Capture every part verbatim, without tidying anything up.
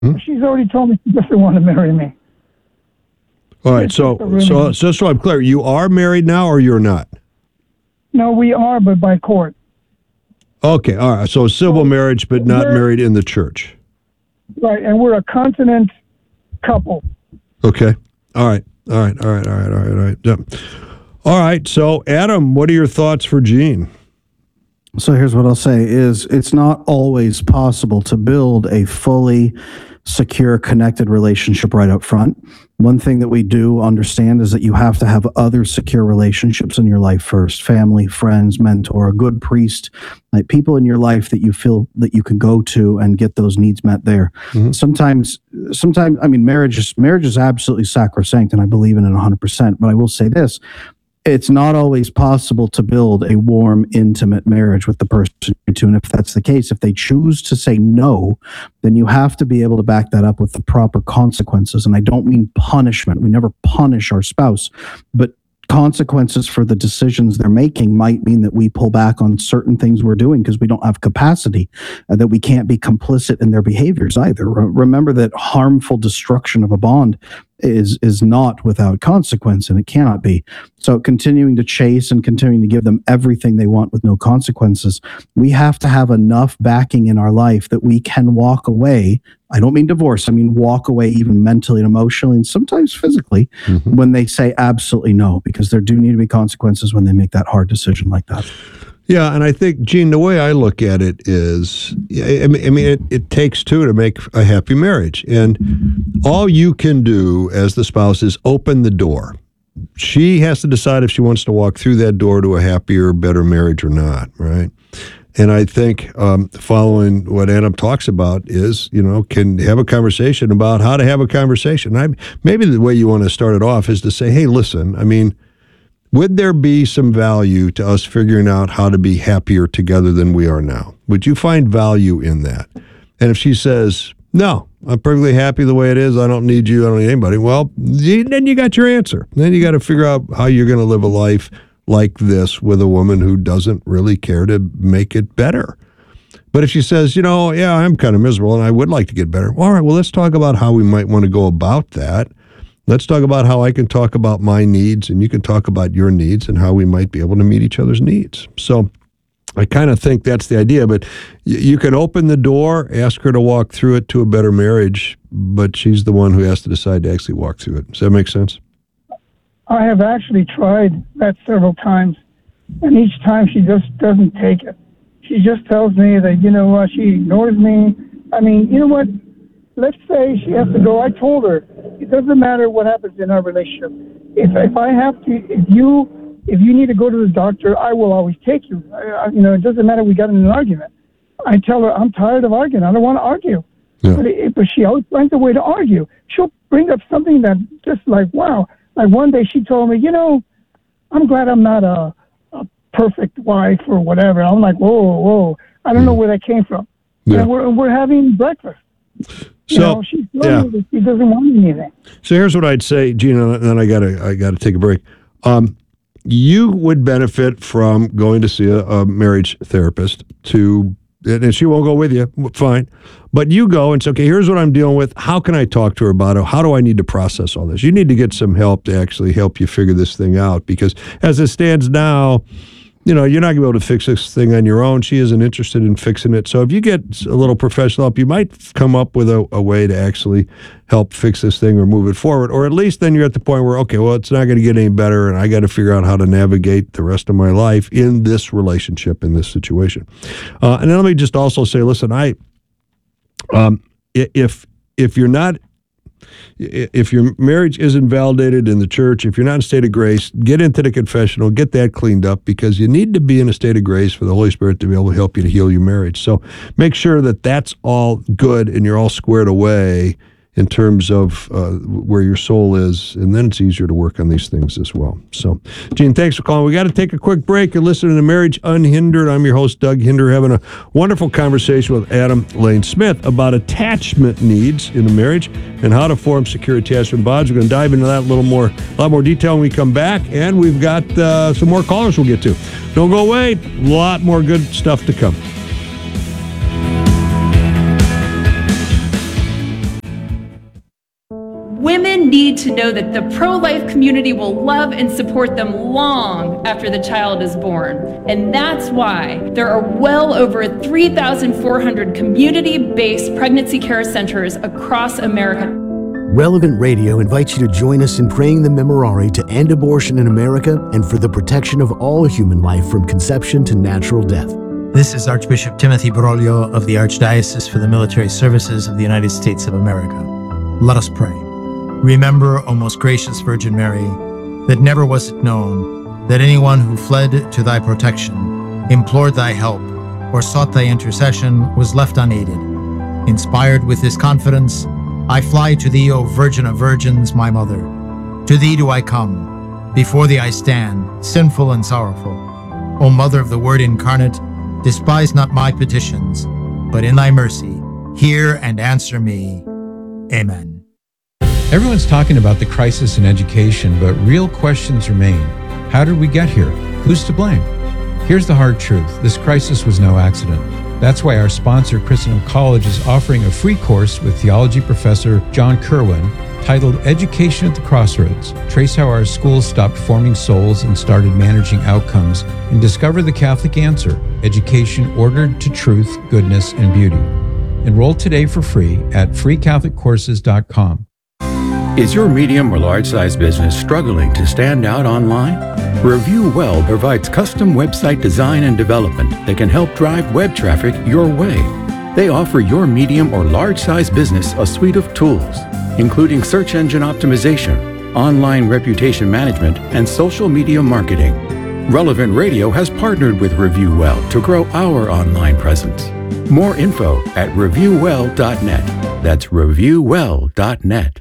Hmm? She's already told me she doesn't want to marry me. All right, so so so so I'm clear. You are married now, or you're not? No, we are, but by court. Okay, all right. So civil marriage, but not We're- married in the church. Right, and we're a continent couple. Okay. All right. All right. All right. All right. All right. All right. Yeah. All right. So, Adam, what are your thoughts for Gene? So here's what I'll say is it's not always possible to build a fully secure, connected relationship right up front. One thing that we do understand is that you have to have other secure relationships in your life first: family, friends, mentor, a good priest, like people in your life that you feel that you can go to and get those needs met there. Mm-hmm. Sometimes, sometimes, I mean, marriage is, marriage is absolutely sacrosanct, and I believe in it one hundred percent. But I will say this: it's not always possible to build a warm, intimate marriage with the person you're to. And if that's the case, if they choose to say no, then you have to be able to back that up with the proper consequences. And I don't mean punishment. We never punish our spouse, but consequences for the decisions they're making might mean that we pull back on certain things we're doing because we don't have capacity, uh, that we can't be complicit in their behaviors either. Re- remember that harmful destruction of a bond is is not without consequence, and it cannot be. So continuing to chase and continuing to give them everything they want with no consequences, we have to have enough backing in our life that we can walk away. I don't mean divorce. I mean walk away even mentally and emotionally and sometimes physically mm-hmm. when they say absolutely no, because there do need to be consequences when they make that hard decision like that. Yeah, and I think, Gene, the way I look at it is, I mean, I mean it, it takes two to make a happy marriage. And all you can do as the spouse is open the door. She has to decide if she wants to walk through that door to a happier, better marriage or not, right? And I think um, following what Adam talks about is, you know, can have a conversation about how to have a conversation. I, maybe the way you want to start it off is to say, hey, listen, I mean, would there be some value to us figuring out how to be happier together than we are now? Would you find value in that? And if she says, no, I'm perfectly happy the way it is, I don't need you, I don't need anybody, well, then you got your answer. Then you got to figure out how you're going to live a life like this with a woman who doesn't really care to make it better. But if she says, you know, yeah, I'm kind of miserable and I would like to get better, well, all right, well, let's talk about how we might want to go about that. Let's talk about how I can talk about my needs and you can talk about your needs and how we might be able to meet each other's needs. So I kind of think that's the idea, but y- you can open the door, ask her to walk through it to a better marriage, but she's the one who has to decide to actually walk through it. Does that make sense? I have actually tried that several times, and each time she just doesn't take it. She just tells me that, you know what, she ignores me. I mean, you know what? Let's say she has to go. I told her, it doesn't matter what happens in our relationship. If if I have to, if you if you need to go to the doctor, I will always take you. I, I, you know, it doesn't matter. We got in an argument. I tell her I'm tired of arguing. I don't want to argue. Yeah. But, it, but she always finds a way to argue. She'll bring up something that just like wow. Like one day she told me, you know, I'm glad I'm not a, a perfect wife or whatever. I'm like, whoa, whoa. I don't know where that came from. Yeah. And we're we're having breakfast. So, you know, she's yeah. that she doesn't want anything. So here's what I'd say, Gina, and then I gotta I gotta take a break. Um, you would benefit from going to see a, a marriage therapist to, and she won't go with you, fine. But you go and say, okay, here's what I'm dealing with. How can I talk to her about it? How do I need to process all this? You need to get some help to actually help you figure this thing out, because as it stands now, you know, you're not going to be able to fix this thing on your own. She isn't interested in fixing it. So if you get a little professional help, you might come up with a, a way to actually help fix this thing or move it forward. Or at least then you're at the point where, okay, well, it's not going to get any better, and I got to figure out how to navigate the rest of my life in this relationship, in this situation. Uh, and then let me just also say, listen, I, um, if if you're not, if your marriage isn't validated in the church, if you're not in a state of grace, get into the confessional, get that cleaned up, because you need to be in a state of grace for the Holy Spirit to be able to help you to heal your marriage. So make sure that that's all good and you're all squared away in terms of uh, where your soul is, and then it's easier to work on these things as well. So, Gene, thanks for calling. We got to take a quick break. You're listening to Marriage Unhindered. I'm your host, Doug Hinder, having a wonderful conversation with Adam Lane Smith about attachment needs in a marriage and how to form secure attachment bonds. We're going to dive into that a little more, a lot more detail when we come back, and we've got uh, some more callers we'll get to. Don't go away. A lot more good stuff to come. Women need to know that the pro-life community will love and support them long after the child is born. And that's why there are well over three thousand four hundred community-based pregnancy care centers across America. Relevant Radio invites you to join us in praying the Memorare to end abortion in America and for the protection of all human life from conception to natural death. This is Archbishop Timothy Broglio of the Archdiocese for the Military Services of the United States of America. Let us pray. Remember, O most gracious Virgin Mary, that never was it known that anyone who fled to thy protection, implored thy help, or sought thy intercession was left unaided. Inspired with this confidence, I fly to thee, O Virgin of Virgins, my Mother. To thee do I come. Before thee I stand, sinful and sorrowful. O Mother of the Word incarnate, despise not my petitions, but in thy mercy, hear and answer me. Amen. Everyone's talking about the crisis in education, but real questions remain. How did we get here? Who's to blame? Here's the hard truth. This crisis was no accident. That's why our sponsor, Christendom College, is offering a free course with theology professor John Kerwin titled Education at the Crossroads. Trace how our schools stopped forming souls and started managing outcomes, and discover the Catholic answer, education ordered to truth, goodness, and beauty. Enroll today for free at free catholic courses dot com. Is your medium or large-size business struggling to stand out online? Review Well provides custom website design and development that can help drive web traffic your way. They offer your medium or large-size business a suite of tools, including search engine optimization, online reputation management, and social media marketing. Relevant Radio has partnered with Review Well to grow our online presence. More info at review well dot net. That's review well dot net.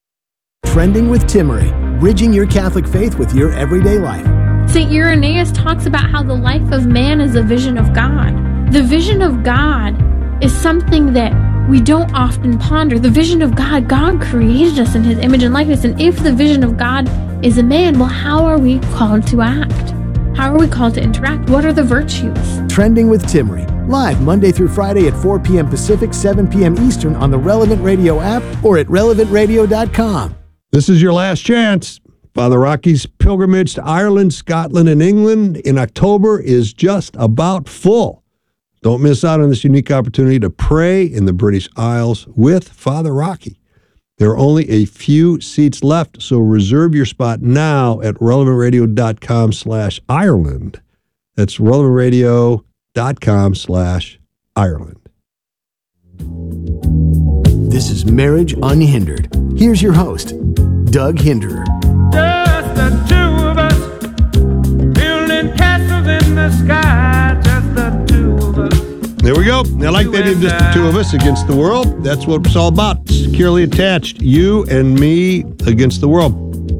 Trending with Timmery, bridging your Catholic faith with your everyday life. Saint Irenaeus talks about how the life of man is a vision of God. The vision of God is something that we don't often ponder. The vision of God, God created us in his image and likeness. And if the vision of God is a man, well, how are we called to act? How are we called to interact? What are the virtues? Trending with Timmery, live Monday through Friday at four p.m. Pacific, seven p.m. Eastern on the Relevant Radio app or at relevant radio dot com. This is your last chance. Father Rocky's pilgrimage to Ireland, Scotland, and England in October is just about full. Don't miss out on this unique opportunity to pray in the British Isles with Father Rocky. There are only a few seats left, so reserve your spot now at relevant radio dot com slash Ireland. That's relevant radio dot com slash Ireland. This is Marriage Unhindered. Here's your host, Doug Hinderer. Just the two of us, building castles in the sky, just the two of us. There we go. I like that in just the two of us against the world. That's what it's all about. Securely attached. You and me against the world.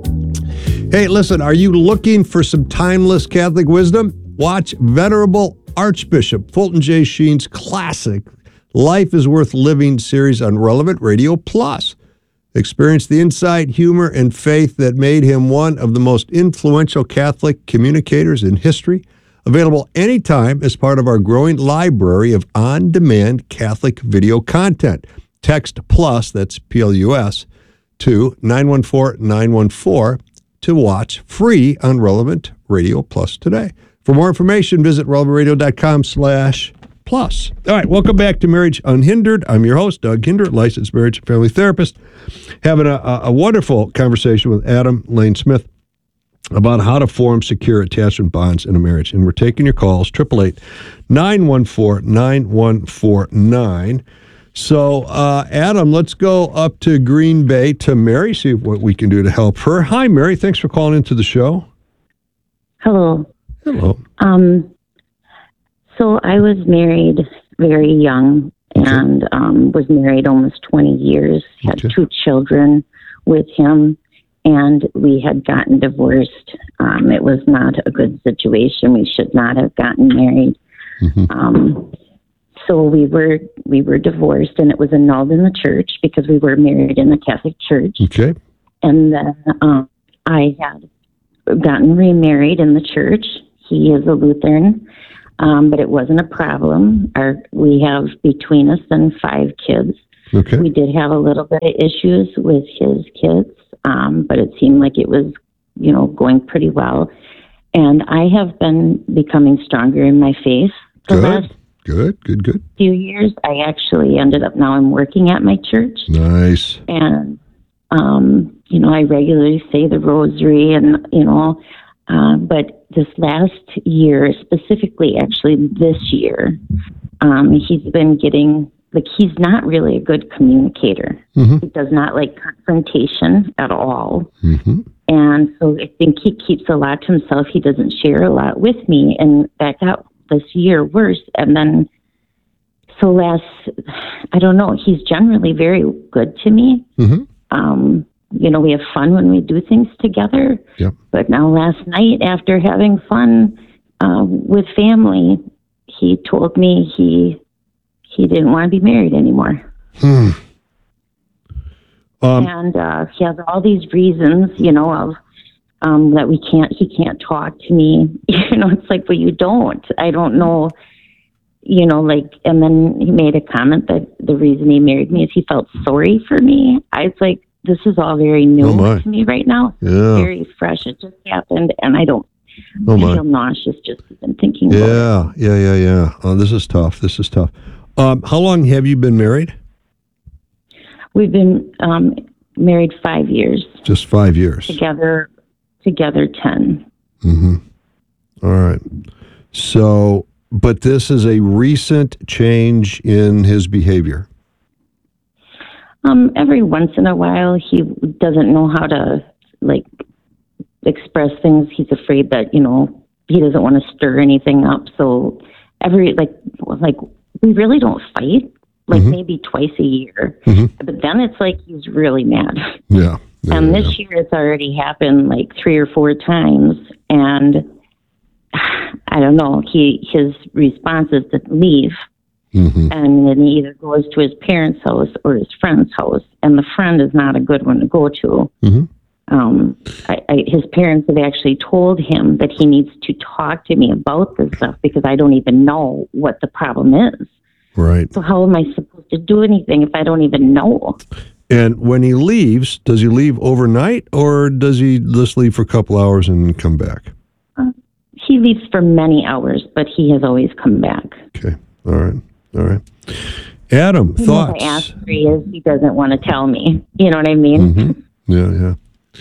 Hey, listen, are you looking for some timeless Catholic wisdom? Watch Venerable Archbishop Fulton J. Sheen's classic Life is Worth Living series on Relevant Radio Plus. Experience the insight, humor, and faith that made him one of the most influential Catholic communicators in history. Available anytime as part of our growing library of on-demand Catholic video content. Text PLUS, that's P L U S, to nine one four nine one four to watch free on Relevant Radio Plus today. For more information, visit relevant radio dot com slash plus. All right, welcome back to Marriage Unhindered. I'm your host, Doug Hinder, licensed marriage and family therapist, having a, a wonderful conversation with Adam Lane Smith about how to form secure attachment bonds in a marriage. And we're taking your calls, eight eight eight, nine one four, nine one four nine. So, uh, Adam, let's go up to Green Bay to Mary, see what we can do to help her. Hi, Mary. Thanks for calling into the show. Hello. Hello. Um, so I was married very young and um, was married almost twenty years, had Okay. two children with him, and we had gotten divorced. Um, it was not a good situation. We should not have gotten married. Mm-hmm. Um, so we were we were divorced, and it was annulled in the church because we were married in the Catholic Church. Okay. And then um, I had gotten remarried in the church. He is a Lutheran, um, but it wasn't a problem. Our, we have between us then five kids. Okay. We did have a little bit of issues with his kids, um, but it seemed like it was, you know, going pretty well. And I have been becoming stronger in my faith the Good. last Good, good, good. few years. I actually ended up, now I'm working at my church. Nice. And, um, you know, I regularly say the rosary and, you know, uh, but this last year, specifically actually this year, um, he's been getting, like, he's not really a good communicator. Mm-hmm. He does not like confrontation at all. Mm-hmm. And so I think he keeps a lot to himself. He doesn't share a lot with me. And that got this year worse. And then, so last, I don't know, he's generally very good to me. Mm-hmm. Um, you know, we have fun when we do things together. Yep. But now last night, after having fun um, with family, he told me he he didn't want to be married anymore. Hmm. Um, and uh, he has all these reasons, you know, of um, that we can't, he can't talk to me. You know, it's like, well, you don't. I don't know, you know, like, and then he made a comment that the reason he married me is he felt sorry for me. I was like, this is all very new Oh, my. to me right now. Yeah. Very fresh. It just happened, and I don't, Oh, I my. feel nauseous just even thinking about it. Yeah, yeah, yeah, yeah. Oh, this is tough. This is tough. Um, how long have you been married? We've been um, married five years, Just five years. together, together ten. Mm-hmm. All right. So, but this is a recent change in his behavior. Um, every once in a while, he doesn't know how to, like, express things. He's afraid that, you know, he doesn't want to stir anything up. So every, like, like we really don't fight, like Mhm. maybe twice a year. Mhm. But then it's like he's really mad. Yeah. yeah And yeah, this year it's already happened like three or four times. And I don't know, he his response is to leave. Mhm. And then he either goes to his parents' house or his friend's house. And the friend is not a good one to go to. Mhm. Um, I, I, his parents have actually told him that he needs to talk to me about this stuff because I don't even know what the problem is. Right. So how am I supposed to do anything if I don't even know? And when he leaves, does he leave overnight or does he just leave for a couple hours and come back? Uh, he leaves for many hours, but he has always come back. Okay. All right. All right. Adam, Even thoughts? if I ask where he is, he doesn't want to tell me. You know what I mean? Mhm. Yeah, yeah.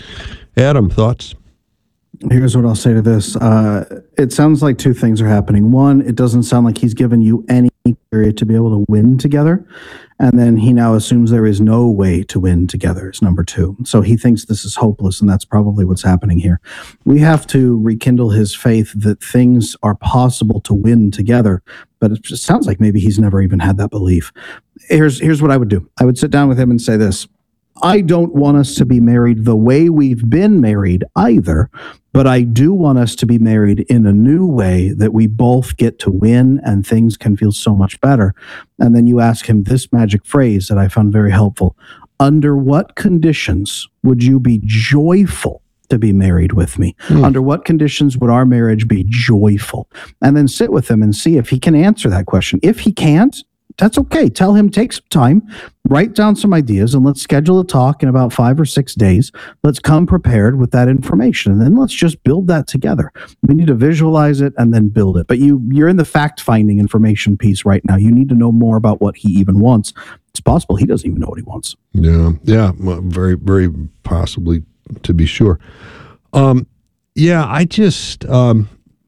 Adam, thoughts? Here's what I'll say to this. Uh, it sounds like two things are happening. One, it doesn't sound like he's given you any period to be able to win together. And then he now assumes there is no way to win together is number two. So he thinks this is hopeless, and that's probably what's happening here. We have to rekindle his faith that things are possible to win together, but it just sounds like maybe he's never even had that belief. Here's, here's what I would do. I would sit down with him and say this. I don't want us to be married the way we've been married either, but I do want us to be married in a new way that we both get to win and things can feel so much better. And then you ask him this magic phrase that I found very helpful. Under what conditions would you be joyful to be married with me? Hmm. Under what conditions would our marriage be joyful? And then sit with him and see if he can answer that question. If he can't, that's okay. Tell him, take some time, write down some ideas, and let's schedule a talk in about five or six days. Let's come prepared with that information, and then let's just build that together. We need to visualize it and then build it. But you, you're in the fact-finding information piece right now. You need to know more about what he even wants. It's possible he doesn't even know what he wants. Yeah, yeah, well, very, very possibly, to be sure. Um, yeah, I just, um,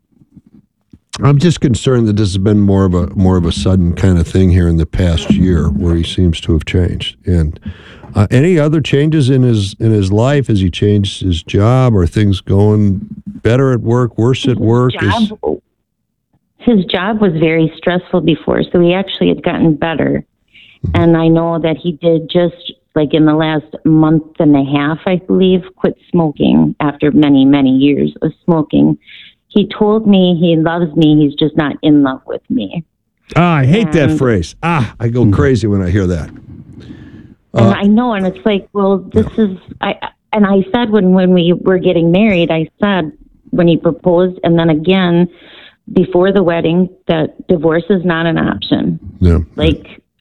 I'm just concerned that this has been more of a more of a sudden kind of thing here in the past year, where he seems to have changed. And uh, any other changes in his in his life? Has he changed his job? Or things going better at work, worse at work? His job, his job was very stressful before, so he actually had gotten better. Mm-hmm. And I know that he did just like in the last month and a half, I believe, quit smoking after many, many years of smoking. He told me he loves me. He's just not in love with me. Ah, I hate and, that phrase. Ah, I go crazy when I hear that. Uh, and I know, and it's like, well, this yeah. is. I and I said when when we were getting married, I said when he proposed, and then again before the wedding, that divorce is not an option. Yeah. Like,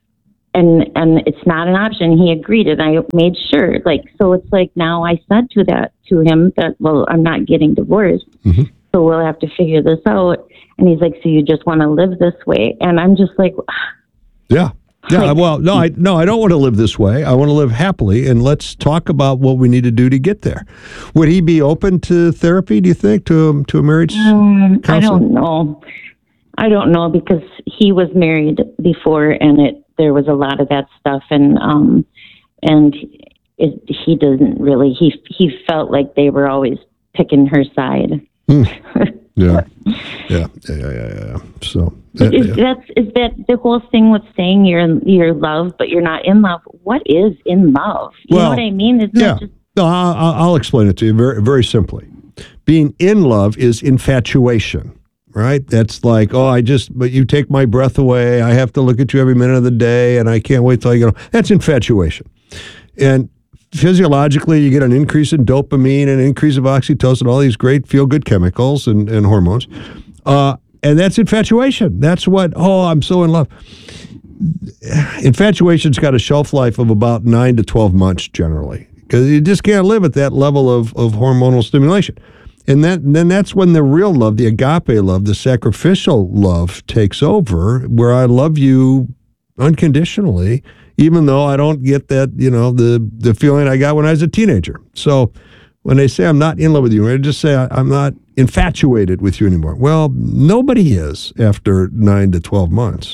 and and it's not an option. He agreed, and I made sure. Like, so it's like now I said to that to him that, well, I'm not getting divorced, Mm-hmm. so we'll have to figure this out. And he's like, so you just want to live this way? And I'm just like, Yeah. Yeah, Like- well, no, I no, I don't want to live this way. I want to live happily, and let's talk about what we need to do to get there. Would he be open to therapy? Do you think to to a marriage um, I counselor? don't know. I don't know because he was married before, and it there was a lot of that stuff, and um, and it, he doesn't really. He he felt like they were always picking her side. Hmm. Yeah. yeah, yeah, yeah, yeah, yeah. So that, Is yeah. that's is that the whole thing with saying you're in, you're love, but you're not in love? What is in love? You Well, know what I mean? It's yeah. not just No, I'll, I'll explain it to you very, very simply. Being in love is infatuation, right? That's like, oh, I just, but you take my breath away. I have to look at you every minute of the day, and I can't wait till you get home. That's infatuation. And physiologically, you get an increase in dopamine, an increase of oxytocin, all these great feel-good chemicals and, and hormones. Uh, and that's infatuation. That's what, oh, I'm so in love. Infatuation's got a shelf life of about nine to twelve months generally, because you just can't live at that level of, of hormonal stimulation. And that, then that's when the real love, the agape love, the sacrificial love takes over, where I love you unconditionally, even though I don't get that, you know, the, the feeling I got when I was a teenager. So when they say I'm not in love with you, I just say I, I'm not infatuated with you anymore. Well, nobody is after nine to twelve months.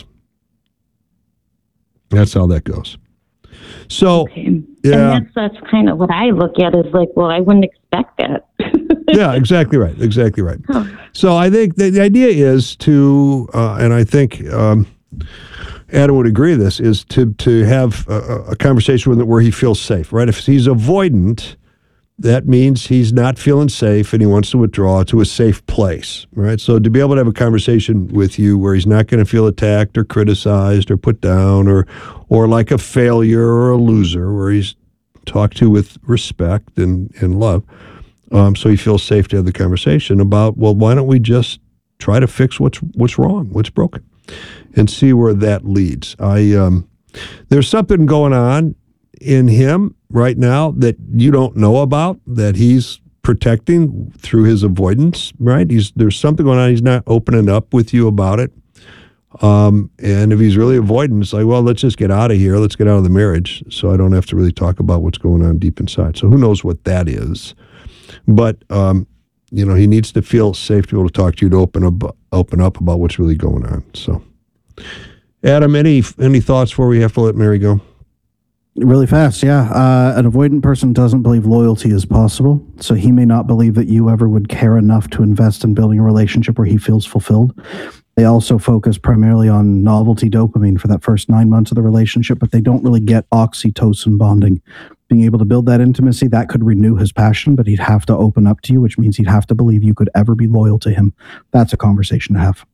That's how that goes. So, okay. yeah. And that's that's kind of what I look at is like, well, I wouldn't expect that. Yeah, exactly right. Exactly right. Huh. So I think the, the idea is to, uh, and I think um, Adam would agree with this, is to to have a, a conversation with him where he feels safe, right? If he's avoidant, that means he's not feeling safe and he wants to withdraw to a safe place, right? So to be able to have a conversation with you where he's not going to feel attacked or criticized or put down or or like a failure or a loser, where he's talked to with respect and, and love. Um, so he feels safe to have the conversation about, well, why don't we just try to fix what's what's wrong, what's broken, and see where that leads. I um, there's something going on in him right now that you don't know about, that he's protecting through his avoidance, right? He's there's something going on. He's not opening up with you about it. Um, and if he's really avoiding, it's like, well, let's just get out of here. Let's get out of the marriage, so I don't have to really talk about what's going on deep inside. So who knows what that is? But, um, you know, he needs to feel safe to be able to talk to you, to open up, open up about what's really going on. So, Adam, any any thoughts before we have to let Mary go? Really fast, yeah. Uh, an avoidant person doesn't believe loyalty is possible, so he may not believe that you ever would care enough to invest in building a relationship where he feels fulfilled. They also focus primarily on novelty dopamine for that first nine months of the relationship, but they don't really get oxytocin bonding. Being able to build that intimacy, that could renew his passion, but he'd have to open up to you, which means he'd have to believe you could ever be loyal to him. That's a conversation to have.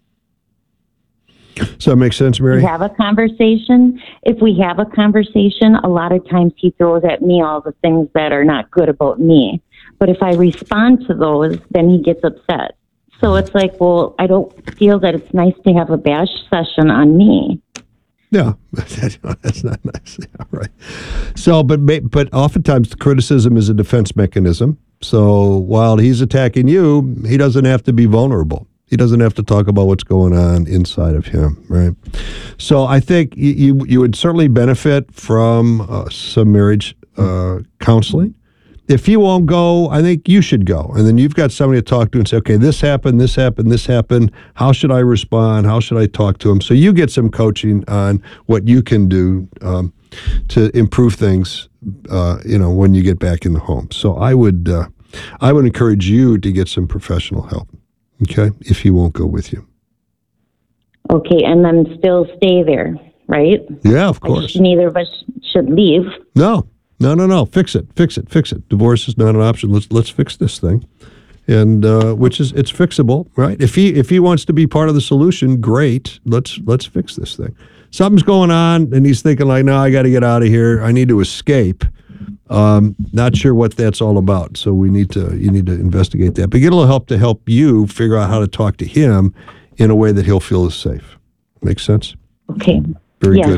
Does that make sense, Mary? We have a conversation. If we have a conversation, a lot of times he throws at me all the things that are not good about me. But if I respond to those, then he gets upset. So it's like, well, I don't feel that it's nice to have a bash session on me. Yeah, that's not nice. Yeah, right. So, but but oftentimes the criticism is a defense mechanism. So while he's attacking you, he doesn't have to be vulnerable. He doesn't have to talk about what's going on inside of him, right? So I think you you, you would certainly benefit from uh, some marriage uh, counseling. If he won't go, I think you should go. And then you've got somebody to talk to and say, okay, this happened, this happened, this happened. How should I respond? How should I talk to him? So you get some coaching on what you can do um, to improve things, uh, you know, when you get back in the home. So I would, uh, I would encourage you to get some professional help, okay, if he won't go with you. Okay, and then still stay there, right? Yeah, of Like, course. neither of us should leave. No, no, no, no. Fix it, fix it, fix it. Divorce is not an option. Let's let's fix this thing, and uh, which is it's fixable, right? If he if he wants to be part of the solution, great. Let's let's fix this thing. Something's going on, and he's thinking like, no, I got to get out of here. I need to escape. Um, not sure what that's all about. So we need to you need to investigate that. But get a little help to help you figure out how to talk to him in a way that he'll feel is safe. Makes sense? Okay. Very yes. good. Thank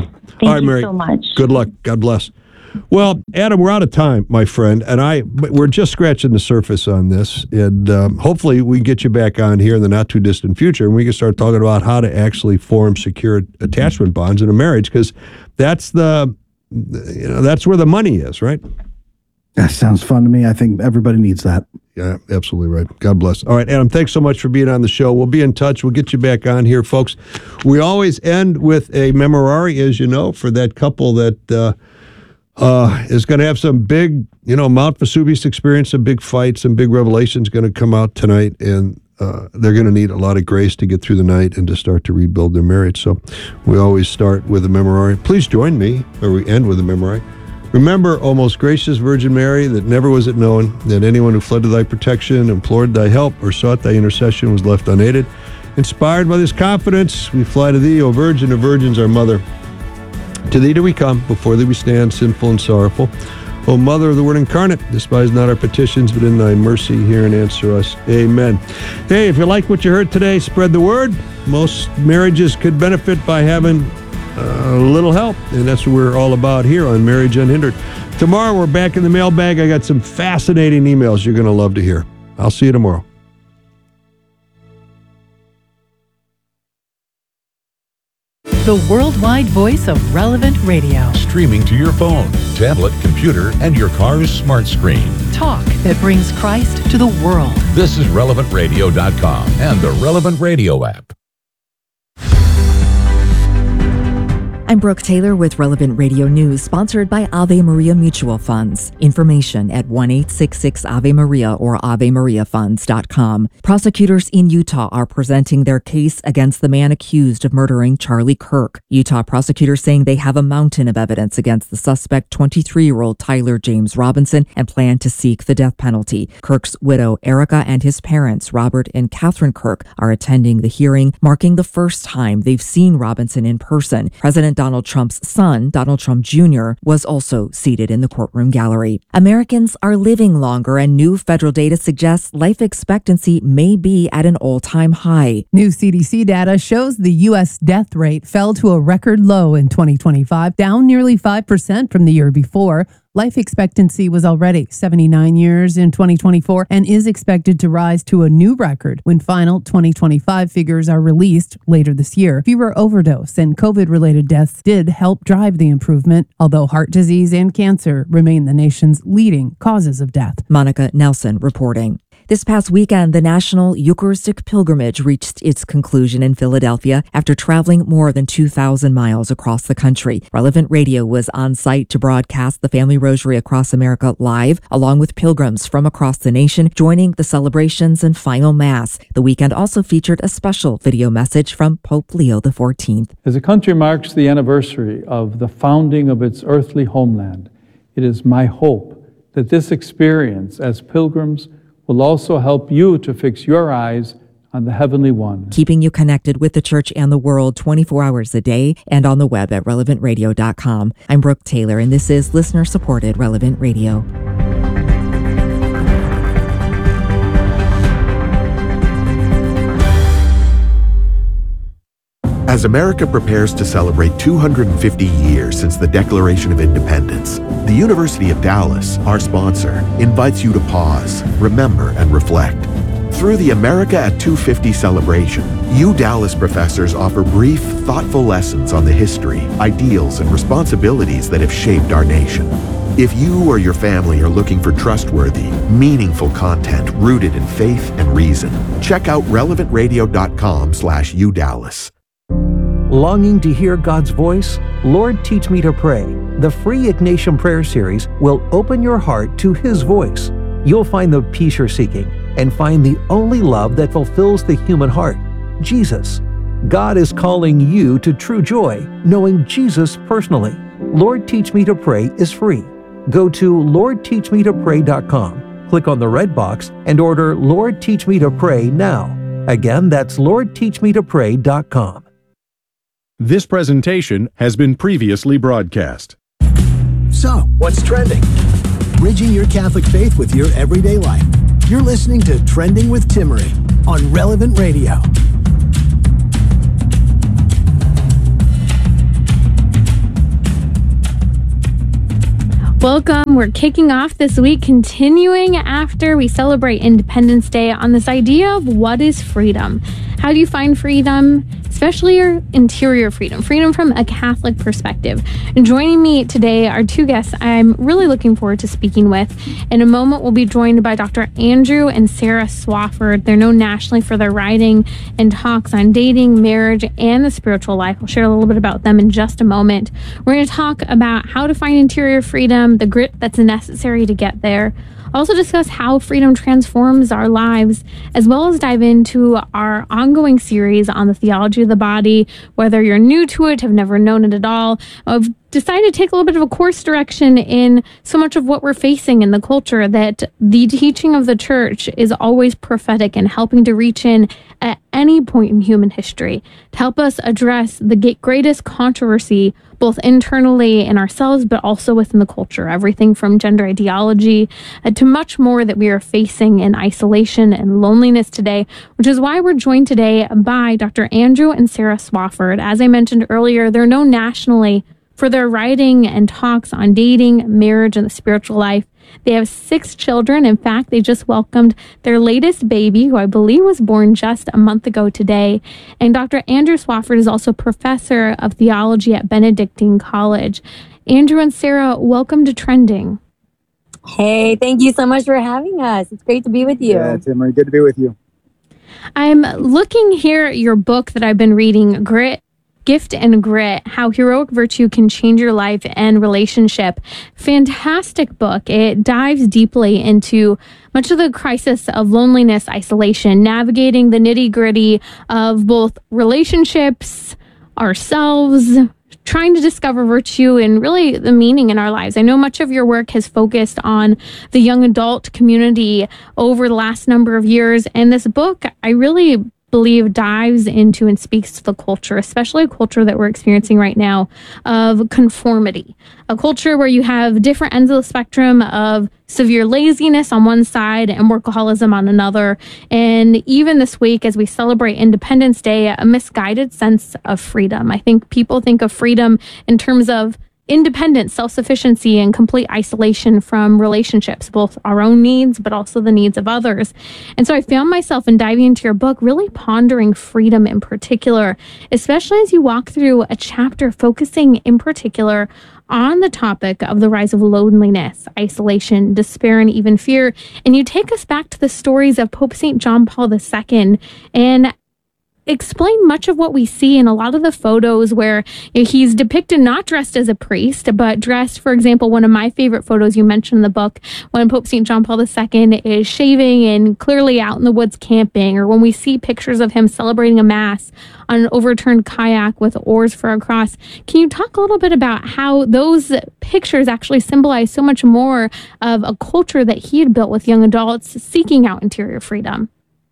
Thank All right, you Mary. so much. Good luck. God bless. Well, Adam, we're out of time, my friend, and I but we're just scratching the surface on this, and um, hopefully we can get you back on here in the not too distant future, and we can start talking about how to actually form secure attachment bonds in a marriage, because that's the you know that's where the money is, right? That sounds fun to me. I think everybody needs that. Yeah, absolutely right. God bless. All right, Adam, thanks so much for being on the show. We'll be in touch. We'll get you back on here, folks. We always end with a memorare, as you know, for that couple that uh, uh, is going to have some big, you know, Mount Vesuvius experience, some big fights, some big revelations going to come out tonight, and uh, they're going to need a lot of grace to get through the night and to start to rebuild their marriage. So we always start with a memorare. Please join me, or we end with a memorare. Remember, O most gracious Virgin Mary, that never was it known that anyone who fled to thy protection, implored thy help, or sought thy intercession was left unaided. Inspired by this confidence, we fly to thee, O Virgin of Virgins, our Mother. To thee do we come, before thee we stand, sinful and sorrowful. O Mother of the Word incarnate, despise not our petitions, but in thy mercy hear and answer us. Amen. Hey, if you like what you heard today, spread the word. Most marriages could benefit by having a little help, and that's what we're all about here on Marriage Unhindered. Tomorrow we're back in the mailbag. I got some fascinating emails you're going to love to hear. I'll see you tomorrow. The worldwide voice of Relevant Radio. Streaming to your phone, tablet, computer, and your car's smart screen. Talk that brings Christ to the world. This is relevant radio dot com and the Relevant Radio app. I'm Brooke Taylor with Relevant Radio News, sponsored by Ave Maria Mutual Funds. Information at one eight six six Ave Maria or ave maria funds dot com. Prosecutors in Utah are presenting their case against the man accused of murdering Charlie Kirk. Utah prosecutors saying they have a mountain of evidence against the suspect, twenty-three-year-old Tyler James Robinson, and plan to seek the death penalty. Kirk's widow, Erica, and his parents, Robert and Catherine Kirk, are attending the hearing, marking the first time they've seen Robinson in person. President Donald Trump's son, Donald Trump Junior, was also seated in the courtroom gallery. Americans are living longer, and new federal data suggests life expectancy may be at an all-time high. New C D C data shows the U S death rate fell to a record low in twenty twenty-five, down nearly five percent from the year before. Life expectancy was already seventy-nine years in twenty twenty-four and is expected to rise to a new record when final twenty twenty-five figures are released later this year. Fewer overdose and COVID-related deaths did help drive the improvement, although heart disease and cancer remain the nation's leading causes of death. Monica Nelson reporting. This past weekend, the National Eucharistic Pilgrimage reached its conclusion in Philadelphia after traveling more than two thousand miles across the country. Relevant Radio was on site to broadcast the Family Rosary Across America live, along with pilgrims from across the nation joining the celebrations and final Mass. The weekend also featured a special video message from Pope Leo the fourteenth. As the country marks the anniversary of the founding of its earthly homeland, it is my hope that this experience as pilgrims will also help you to fix your eyes on the Heavenly One. Keeping you connected with the church and the world twenty-four hours a day and on the web at relevant radio dot com. I'm Brooke Taylor, and this is listener-supported Relevant Radio. As America prepares to celebrate two hundred fifty years since the Declaration of Independence, the University of Dallas, our sponsor, invites you to pause, remember, and reflect. Through the America at two fifty celebration, U Dallas professors offer brief, thoughtful lessons on the history, ideals, and responsibilities that have shaped our nation. If you or your family are looking for trustworthy, meaningful content rooted in faith and reason, check out relevant radio dot com slash U Dallas. Longing to hear God's voice? Lord, Teach Me to Pray. The free Ignatian Prayer Series will open your heart to His voice. You'll find the peace you're seeking and find the only love that fulfills the human heart, Jesus. God is calling you to true joy, knowing Jesus personally. Lord, Teach Me to Pray is free. Go to lord teach me to pray dot com, click on the red box, and order Lord, Teach Me to Pray now. Again, that's lord teach me to pray dot com. This presentation has been previously broadcast. So, what's trending? Bridging your Catholic faith with your everyday life. You're listening to Trending with Timmerie on Relevant Radio. Welcome. We're kicking off this week, continuing after we celebrate Independence Day on this idea of what is freedom. How do you find freedom, especially your interior freedom, freedom from a Catholic perspective? And joining me today are two guests I'm really looking forward to speaking with. In a moment, we'll be joined by Doctor Andrew and Sarah Swafford. They're known nationally for their writing and talks on dating, marriage, and the spiritual life. We'll share a little bit about them in just a moment. We're going to talk about how to find interior freedom, the grit that's necessary to get there. Also discuss how freedom transforms our lives, as well as dive into our ongoing series on the theology of the body. Whether you're new to it, have never known it at all, I've decided to take a little bit of a course direction in so much of what we're facing in the culture, that the teaching of the church is always prophetic and helping to reach in at any point in human history to help us address the greatest controversy, both internally in ourselves, but also within the culture. Everything from gender ideology uh, to much more that we are facing in isolation and loneliness today, which is why we're joined today by Doctor Andrew and Sarah Swafford. As I mentioned earlier, they're known nationally for their writing and talks on dating, marriage, and the spiritual life. They have six children. In fact, they just welcomed their latest baby, who I believe was born just a month ago today. And Doctor Andrew Swafford is also professor of theology at Benedictine College. Andrew and Sarah, welcome to Trending. Hey, thank you so much for having us. It's great to be with you. Yeah, Tim, good to be with you. I'm looking here at your book that I've been reading, Grit, Gift and Grit, How Heroic Virtue Can Change Your Life and Relationship. Fantastic book. It dives deeply into much of the crisis of loneliness, isolation, navigating the nitty-gritty of both relationships, ourselves, trying to discover virtue and really the meaning in our lives. I know much of your work has focused on the young adult community over the last number of years, and this book, I really believe, dives into and speaks to the culture, especially a culture that we're experiencing right now of conformity, a culture where you have different ends of the spectrum of severe laziness on one side and workaholism on another. And even this week, as we celebrate Independence Day, a misguided sense of freedom. I think people think of freedom in terms of independence, self-sufficiency, and complete isolation from relationships, both our own needs, but also the needs of others. And so I found myself in diving into your book, really pondering freedom in particular, especially as you walk through a chapter focusing in particular on the topic of the rise of loneliness, isolation, despair, and even fear. And you take us back to the stories of Pope Saint John Paul the Second and explain much of what we see in a lot of the photos where he's depicted not dressed as a priest, but dressed, for example, one of my favorite photos you mentioned in the book, when Pope Saint John Paul the Second is shaving and clearly out in the woods camping, or when we see pictures of him celebrating a mass on an overturned kayak with oars for a cross. Can you talk a little bit about how those pictures actually symbolize so much more of a culture that he had built with young adults seeking out interior freedom?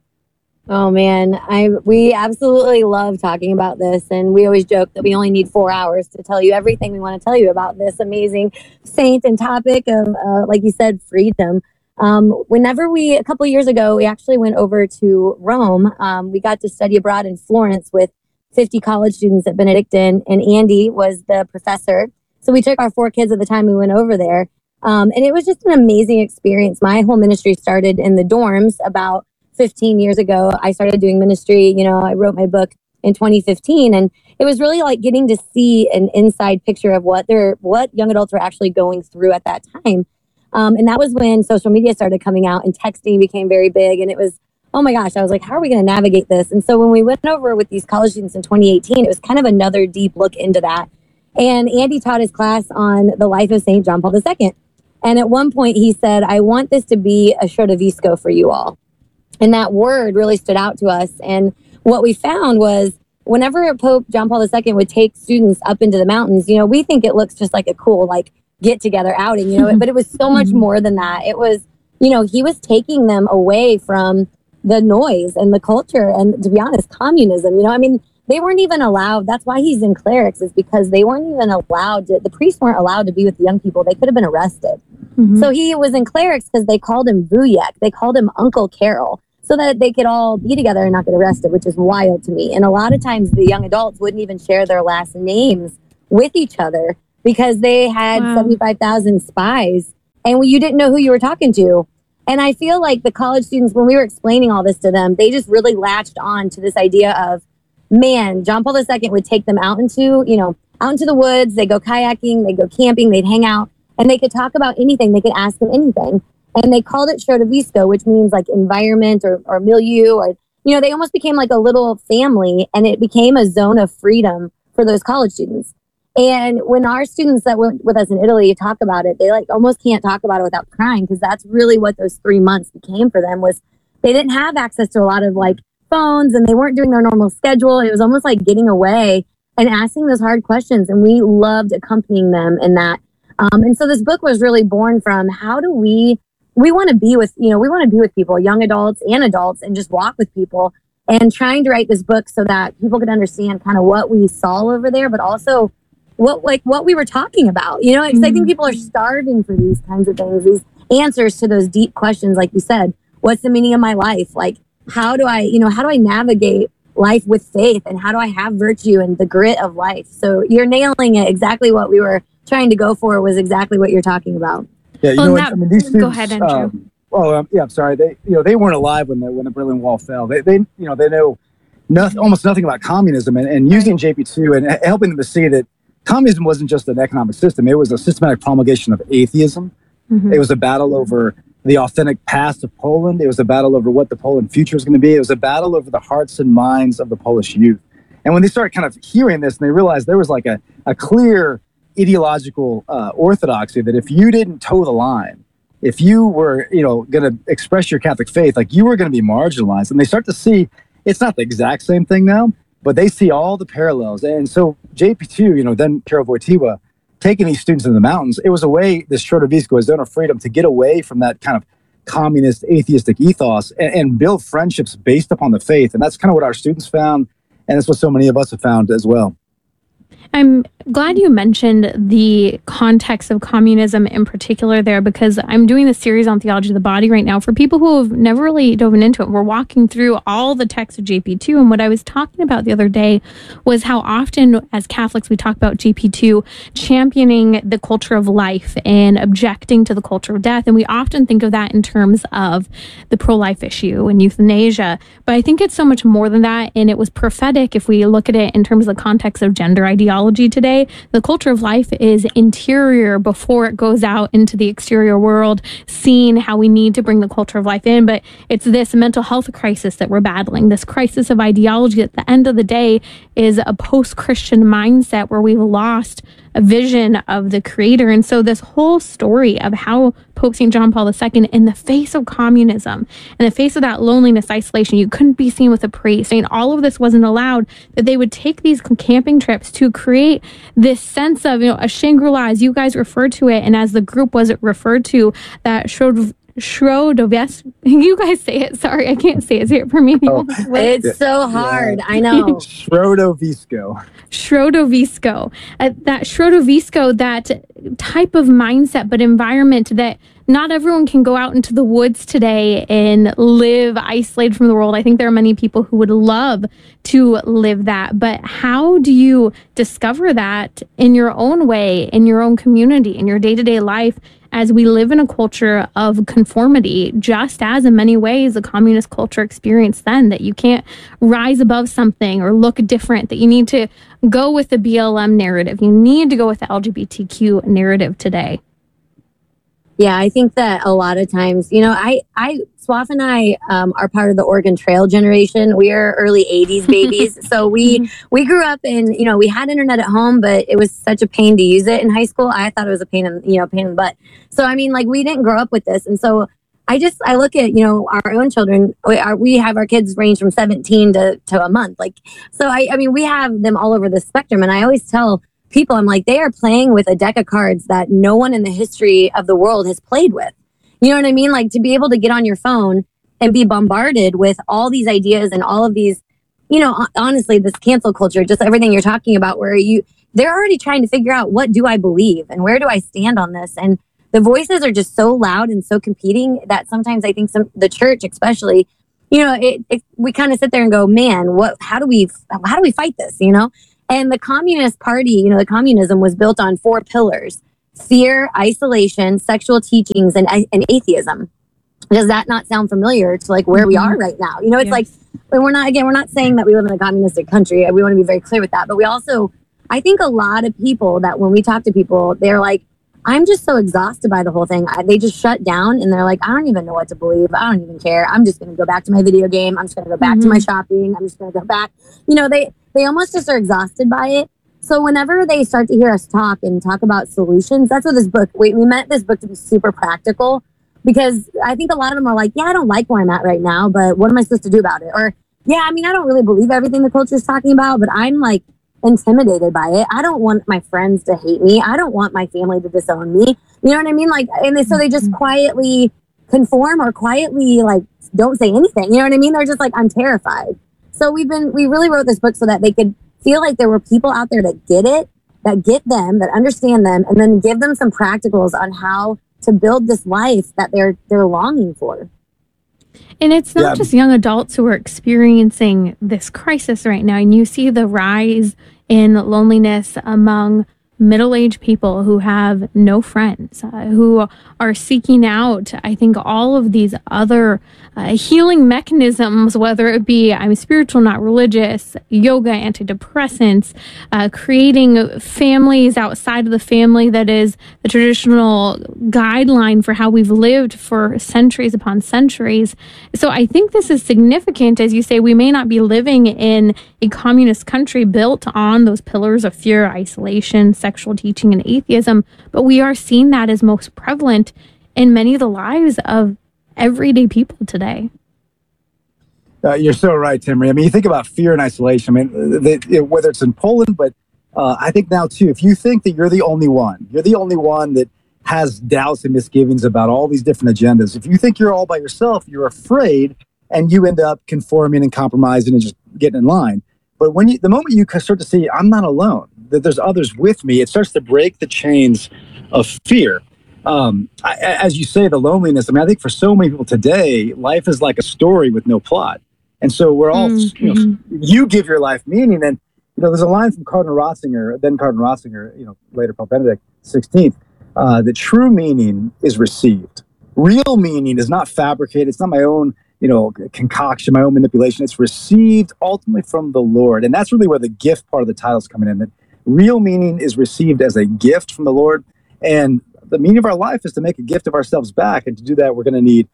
Oh man, I we absolutely love talking about this, and we always joke that we only need four hours to tell you everything we want to tell you about this amazing saint and topic of, uh, like you said, freedom. Um, whenever we, a couple of years ago, we actually went over to Rome. Um, we got to study abroad in Florence with fifty college students at Benedictine, and Andy was the professor. So we took our four kids at the time we went over there, um, and it was just an amazing experience. My whole ministry started in the dorms about fifteen years ago. I started doing ministry. You know, I wrote my book in twenty fifteen, and it was really like getting to see an inside picture of what they're, what young adults were actually going through at that time. Um, and that was when social media started coming out and texting became very big. And it was, oh my gosh, I was like, how are we going to navigate this? And so when we went over with these college students in twenty eighteen, it was kind of another deep look into that. And Andy taught his class on the life of Saint John Paul the Second. And at one point he said, I want this to be a Shodavisco for you all. And that word really stood out to us. And what we found was whenever Pope John Paul the Second would take students up into the mountains, you know, we think it looks just like a cool, like, get together outing, you know, but it was so much more than that. It was, you know, he was taking them away from the noise and the culture and, to be honest, communism. You know, I mean, they weren't even allowed. That's why he's in clerics, is because they weren't even allowed to, the priests weren't allowed to be with the young people. They could have been arrested. Mm-hmm. So he was in clerics because they called him Vujek. They called him Uncle Carol, so that they could all be together and not get arrested, which is wild to me. And a lot of times the young adults wouldn't even share their last names with each other because they had Wow. seventy-five thousand spies and you didn't know who you were talking to. And I feel like the college students, when we were explaining all this to them, they just really latched on to this idea of, man, John Paul the Second would take them out into, you know, out into the woods. They go kayaking, they go camping, they'd hang out, and they could talk about anything. They could ask him anything. And they called it Shrodovisko, which means like environment or, or milieu, or, you know, they almost became like a little family, and it became a zone of freedom for those college students. And when our students that went with us in Italy talk about it, they like almost can't talk about it without crying, because that's really what those three months became for them. Was they didn't have access to a lot of like phones, and they weren't doing their normal schedule. It was almost like getting away and asking those hard questions. And we loved accompanying them in that. Um, and so this book was really born from, how do we, we want to be with, you know, we want to be with people, young adults and adults, and just walk with people, and trying to write this book so that people could understand kind of what we saw over there, but also what like what we were talking about, you know, because I think people are starving for these kinds of things, these answers to those deep questions. Like you said, what's the meaning of my life? Like, how do I, you know, how do I navigate life with faith, and how do I have virtue and the grit of life? So you're nailing it. Exactly what we were trying to go for was exactly what you're talking about. Yeah, you Well, know, now- what, I mean, these go students. ahead, Andrew. Um, oh, um, yeah. I'm sorry. They, you know, they weren't alive when the when the Berlin Wall fell. They, they, you know, they know nothing, almost nothing about communism, and, and using J P two and helping them to see that communism wasn't just an economic system. It was a systematic promulgation of atheism. Mhm. It was a battle over the authentic past of Poland. It was a battle over what the Poland future is going to be. It was a battle over the hearts and minds of the Polish youth. And when they started kind of hearing this, and they realized there was like a, a clear ideological uh, orthodoxy that if you didn't toe the line, if you were, you know, going to express your Catholic faith, like you were going to be marginalized. And they start to see it's not the exact same thing now, but they see all the parallels. And so J P two, you know, then Karol Wojtyła, taking these students in the mountains, it was a way, this Shrodovisko, a zone of freedom, to get away from that kind of communist, atheistic ethos and, and build friendships based upon the faith. And that's kind of what our students found. And that's what so many of us have found as well. I'm glad you mentioned the context of communism in particular there, because I'm doing this series on theology of the body right now for people who have never really dove into it. We're walking through all the texts of J P two, and what I was talking about the other day was how often as Catholics we talk about J P two championing the culture of life and objecting to the culture of death, and we often think of that in terms of the pro-life issue and euthanasia, but I think it's so much more than that, and it was prophetic if we look at it in terms of the context of gender ideology today. The culture of life is interior before it goes out into the exterior world, seeing how we need to bring the culture of life in. But it's this mental health crisis that we're battling, this crisis of ideology at the end of the day is a post-Christian mindset where we've lost a vision of the creator. And so this whole story of how Pope Saint John Paul the Second, in the face of communism, in the face of that loneliness, isolation, you couldn't be seen with a priest, and all of this wasn't allowed, that they would take these camping trips to create this sense of, you know, a Shangri-La, as you guys referred to it, and as the group was referred to, that Shrod Shrodovisko. You guys say it. Sorry, I can't say it. Say it for me. Oh, It's yeah. so hard. I know. Shrodovisko. Shrodovisko. Uh, that Shrodovisko, that type of mindset, but environment that not everyone can go out into the woods today and live isolated from the world. I think there are many people who would love to live that, but how do you discover that in your own way, in your own community, in your day-to-day life, as we live in a culture of conformity, just as in many ways the communist culture experienced then, that you can't rise above something or look different, that you need to go with the B L M narrative, you need to go with the L G B T Q narrative today? Yeah, I think that a lot of times, you know, I, I, Swaff and I um, are part of the Oregon Trail generation. We are early eighties babies. So we, we grew up in, you know, we had internet at home, but it was such a pain to use it in high school. I thought it was a pain in, you know, pain in the butt. So, I mean, like, we didn't grow up with this. And so I just, I look at, you know, our own children, we, are, we have our kids range from seventeen to, to a month. Like, so I, I mean, we have them all over the spectrum. And I always tell people, I'm like, they are playing with a deck of cards that no one in the history of the world has played with. You know what I mean? Like, to be able to get on your phone and be bombarded with all these ideas and all of these, you know, honestly, this cancel culture, just everything you're talking about, where you, they're already trying to figure out, what do I believe and where do I stand on this? And the voices are just so loud and so competing that sometimes I think some, the church especially, you know, it, it we kind of sit there and go, man, what, how do we, how do we fight this? You know? And the Communist Party, you know, the communism was built on four pillars: fear, isolation, sexual teachings, and, and atheism. Does that not sound familiar to like where mm-hmm. we are right now? You know, it's yes. like, we're not, again, we're not saying that we live in a communistic country. We want to be very clear with that. But we also, I think a lot of people that when we talk to people, they're like, I'm just so exhausted by the whole thing. I, they just shut down and they're like, I don't even know what to believe. I don't even care. I'm just going to go back to my video game. I'm just going to go back mm-hmm. to my shopping. I'm just going to go back. You know, they, they almost just are exhausted by it. So whenever they start to hear us talk and talk about solutions, that's what this book, we, we meant this book to be super practical, because I think a lot of them are like, yeah, I don't like where I'm at right now, but what am I supposed to do about it? Or, yeah, I mean, I don't really believe everything the culture is talking about, but I'm like intimidated by it. I don't want my friends to hate me. I don't want my family to disown me. You know what I mean? Like, and they, so they just quietly conform or quietly like don't say anything. You know what I mean? They're just like, I'm terrified. So we've been, we really wrote this book so that they could feel like there were people out there that get it, that get them, that understand them, and then give them some practicals on how to build this life that they're they're longing for. And it's not Yeah. just young adults who are experiencing this crisis right now. And you see the rise in loneliness among middle-aged people who have no friends, uh, who are seeking out, I think, all of these other uh, healing mechanisms, whether it be I'm spiritual, not religious, yoga, antidepressants, uh, creating families outside of the family that is the traditional guideline for how we've lived for centuries upon centuries. So I think this is significant. As you say, we may not be living in a communist country built on those pillars of fear, isolation, sexual teaching, and atheism, but we are seeing that as most prevalent in many of the lives of everyday people today. Uh, you're so right, Timmy. I mean, you think about fear and isolation. I mean, they, it, whether it's in Poland, but uh, I think now too, if you think that you're the only one, you're the only one that has doubts and misgivings about all these different agendas. If you think you're all by yourself, you're afraid, and you end up conforming and compromising and just getting in line. But when you, the moment you start to see, I'm not alone, that there's others with me, it starts to break the chains of fear. Um, I, as you say, the loneliness, I mean, I think for so many people today, life is like a story with no plot. And so we're all, mm-hmm. you know, you give your life meaning. And, you know, there's a line from Cardinal Ratzinger, then Cardinal Ratzinger, you know, later Pope Benedict the sixteenth, uh, that true meaning is received. Real meaning is not fabricated. It's not my own, you know, concoction, my own manipulation. It's received ultimately from the Lord. And that's really where the gift part of the title is coming in, that real meaning is received as a gift from the Lord. And the meaning of our life is to make a gift of ourselves back. And to do that, we're going to need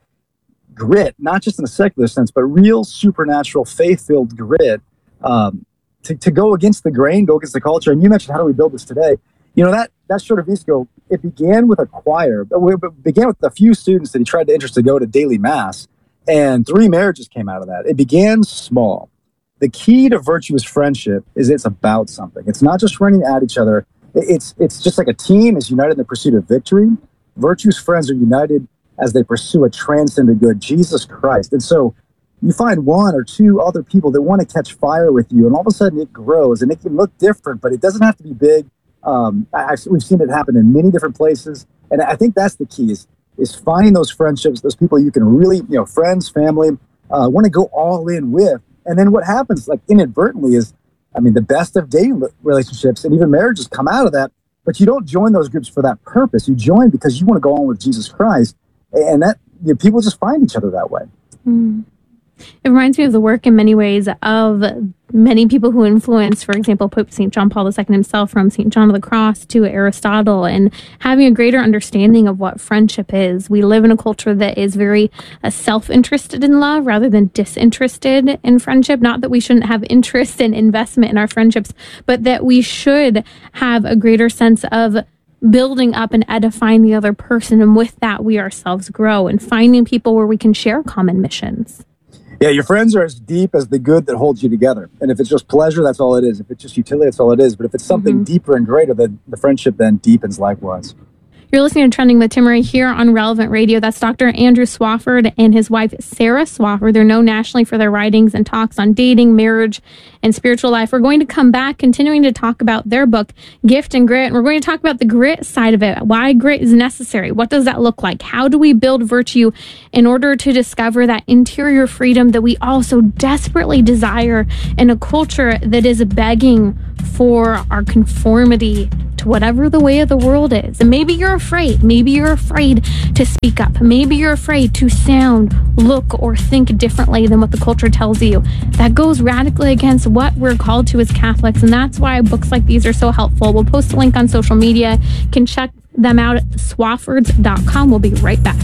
grit, not just in a secular sense, but real supernatural, faith-filled grit um, to, to go against the grain, go against the culture. And you mentioned, how do we build this today? You know, that that Strodovisco, it began with a choir, but it began with a few students that he tried to interest to go to daily mass, and three marriages came out of that. It began small. The key to virtuous friendship is it's about something. It's not just running at each other. It's it's just like a team is united in the pursuit of victory. Virtuous friends are united as they pursue a transcendent good, Jesus Christ. And so you find one or two other people that want to catch fire with you, and all of a sudden it grows, and it can look different, but it doesn't have to be big. Um, I, we've seen it happen in many different places, and I think that's the key, is, is finding those friendships, those people you can really, you know, friends, family, uh, want to go all in with. And then what happens, like inadvertently, is, I mean, the best of dating relationships and even marriages come out of that, but you don't join those groups for that purpose. You join because you want to go on with Jesus Christ, and that, you know, people just find each other that way. Mm. It reminds me of the work in many ways of many people who influenced, for example, Pope Saint John Paul the Second himself, from Saint John of the Cross to Aristotle, and having a greater understanding of what friendship is. We live in a culture that is very uh, self-interested in love rather than disinterested in friendship. Not that we shouldn't have interest and investment in our friendships, but that we should have a greater sense of building up and edifying the other person, and with that we ourselves grow, and finding people where we can share common missions. Yeah, your friends are as deep as the good that holds you together. And if it's just pleasure, that's all it is. If it's just utility, that's all it is. But if it's something mm-hmm. deeper and greater, then the friendship then deepens likewise. You're listening to Trending with Timmerie here on Relevant Radio. That's Doctor Andrew Swafford and his wife, Sarah Swafford. They're known nationally for their writings and talks on dating, marriage, and spiritual life. We're going to come back, continuing to talk about their book, Gift and Grit. And we're going to talk about the grit side of it, why grit is necessary. What does that look like? How do we build virtue in order to discover that interior freedom that we all so desperately desire in a culture that is begging for our conformity to whatever the way of the world is? And maybe you're afraid. Maybe you're afraid to speak up. Maybe you're afraid to sound, look, or think differently than what the culture tells you. That goes radically against what we're called to as Catholics, and that's why books like these are so helpful. We'll post a link on social media. You can check them out at swaffords dot com. We'll be right back.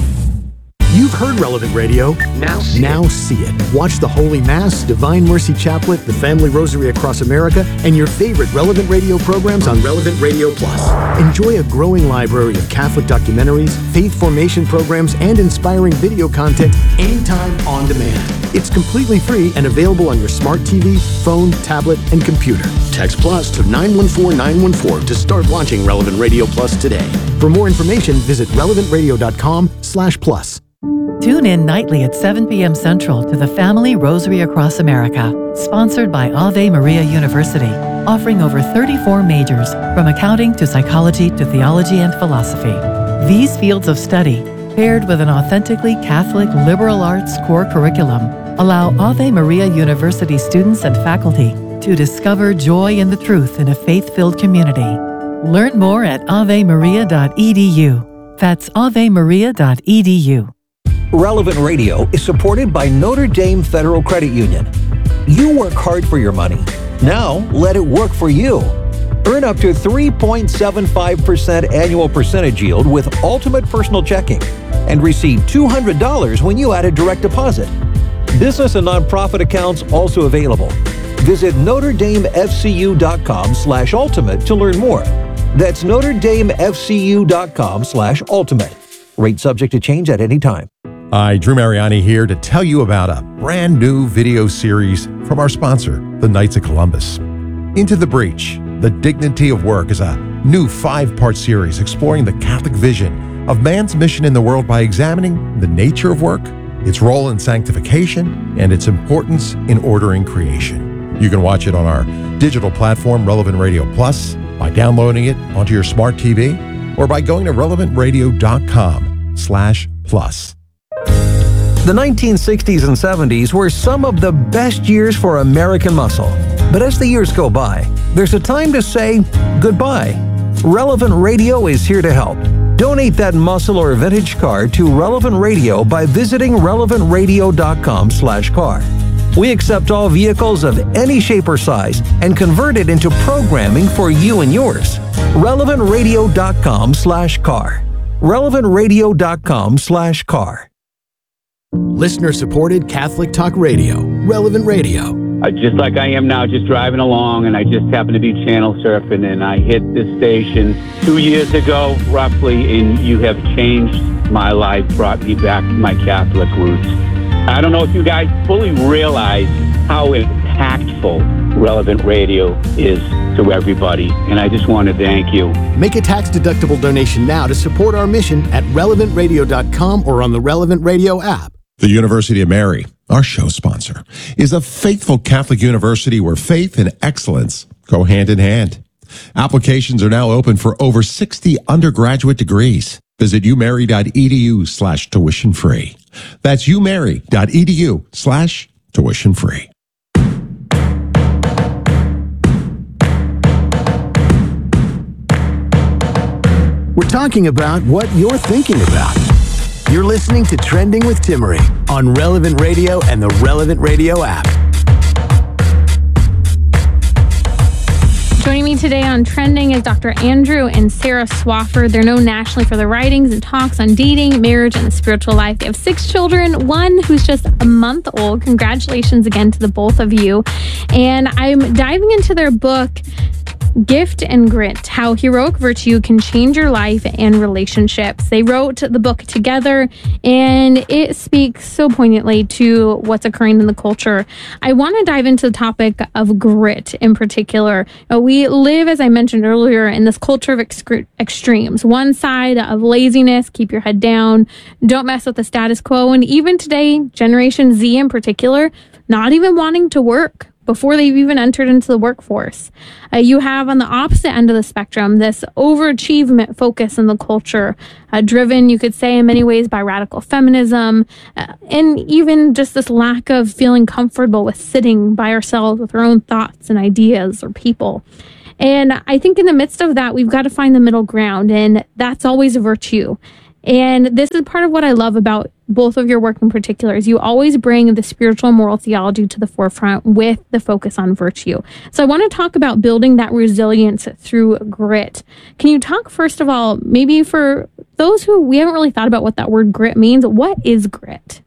You've heard Relevant Radio. Now see, now see it. Watch the Holy Mass, Divine Mercy Chaplet, the Family Rosary Across America, and your favorite Relevant Radio programs on Relevant Radio Plus. Enjoy a growing library of Catholic documentaries, faith formation programs, and inspiring video content anytime on demand. It's completely free and available on your smart T V, phone, tablet, and computer. Text Plus to nine one four nine one four to start watching Relevant Radio Plus today. For more information, visit relevant radio dot com slash plus. Tune in nightly at seven p.m. Central to the Family Rosary Across America, sponsored by Ave Maria University, offering over thirty-four majors, from accounting to psychology to theology and philosophy. These fields of study, paired with an authentically Catholic liberal arts core curriculum, allow Ave Maria University students and faculty to discover joy in the truth in a faith-filled community. Learn more at ave maria dot e d u. That's ave maria dot e d u. Relevant Radio is supported by Notre Dame Federal Credit Union. You work hard for your money. Now, let it work for you. Earn up to three point seven five percent annual percentage yield with Ultimate Personal Checking and receive two hundred dollars when you add a direct deposit. Business and nonprofit accounts also available. Visit notre dame f c u dot com slash ultimate to learn more. That's notre dame f c u dot com slash ultimate. Rate subject to change at any time. Hi, Drew Mariani here to tell you about a brand new video series from our sponsor, the Knights of Columbus. Into the Breach, The Dignity of Work is a new five-part series exploring the Catholic vision of man's mission in the world by examining the nature of work, its role in sanctification, and its importance in ordering creation. You can watch it on our digital platform, Relevant Radio Plus, by downloading it onto your smart T V, or by going to relevant radio dot com slash plus. The nineteen sixties and seventies were some of the best years for American muscle. But as the years go by, there's a time to say goodbye. Relevant Radio is here to help. Donate that muscle or vintage car to Relevant Radio by visiting relevant radio dot com slash car. We accept all vehicles of any shape or size and convert it into programming for you and yours. relevant radio dot com slash car. relevant radio dot com slash car. Listener-supported Catholic Talk Radio, Relevant Radio. Uh, just like I am now, just driving along, and I just happened to be channel surfing, and I hit this station two years ago, roughly, and you have changed my life, brought me back to my Catholic roots. I don't know if you guys fully realize how impactful Relevant Radio is to everybody, and I just want to thank you. Make a tax-deductible donation now to support our mission at relevant radio dot com or on the Relevant Radio app. The University of Mary, our show sponsor, is a faithful Catholic university where faith and excellence go hand in hand. Applications are now open for over sixty undergraduate degrees. Visit umary dot e d u slash tuition free. That's umary dot e d u slash tuition free. We're talking about what you're thinking about. You're listening to Trending with Timmerie on Relevant Radio and the Relevant Radio app. Joining me today on Trending is Doctor Andrew and Sarah Swafford. They're known nationally for their writings and talks on dating, marriage, and the spiritual life. They have six children, one who's just a month old. Congratulations again to the both of you. And I'm diving into their book, Gift and Grit, How Heroic Virtue Can Change Your Life and Relationships. They wrote the book together, and it speaks so poignantly to what's occurring in the culture. I want to dive into the topic of grit in particular. Uh, we live, as I mentioned earlier, in this culture of excre- extremes. One side of laziness, keep your head down, don't mess with the status quo, and even today, Generation Z in particular, not even wanting to work before they've even entered into the workforce. Uh, you have on the opposite end of the spectrum this overachievement focus in the culture, uh, driven, you could say, in many ways by radical feminism, uh, and even just this lack of feeling comfortable with sitting by ourselves with our own thoughts and ideas or people. And I think in the midst of that, we've got to find the middle ground, and that's always a virtue. And this is part of what I love about both of your work in particular, is you always bring the spiritual and moral theology to the forefront with the focus on virtue. So I want to talk about building that resilience through grit. Can you talk, first of all, maybe for those who we haven't really thought about what that word grit means, what is grit?